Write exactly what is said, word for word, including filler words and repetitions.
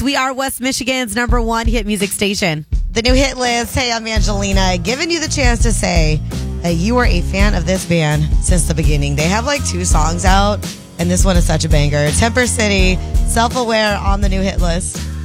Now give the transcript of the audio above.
We are West Michigan's number one hit music station. The new hit list. Hey, I'm Angelina, giving you the chance to say that you are a fan of this band since the beginning. They have like two songs out, and this one is such a banger. Temper City, Self-Aware on the new hit list.